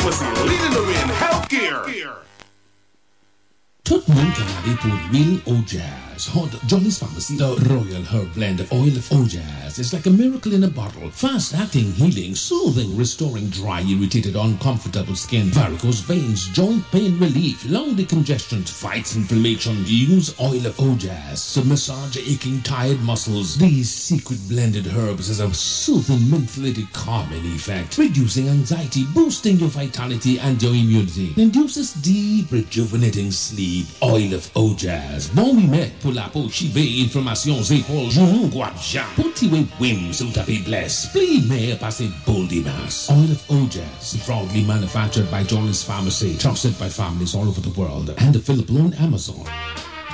Pharmacy, leading the way in healthcare. Tout le monde canadien pour l'huile au jazz. Hot Johnny's Pharmacy, the Royal Herb Blend of Oil of Ojaz. It's like a miracle in a bottle. Fast-acting, healing, soothing, restoring dry, irritated, uncomfortable skin, varicose veins, joint pain relief, lung decongestion, fights inflammation. Use Oil of Ojaz to massage aching, tired muscles. These secret blended herbs has a soothing, mentholated, calming effect, reducing anxiety, boosting your vitality and your immunity. Induces deep, rejuvenating sleep. Oil of Ojaz. Bon oui, mais pour la peau chivée, inflammations, épaules, genoux, guapja. Pour tirer whims sous tapis bless. Pli mais passer boule dimas. Oil of Ojaz. Proudly manufactured by Johnny's Pharmacy. Trusted by families all over the world. And available on Amazon.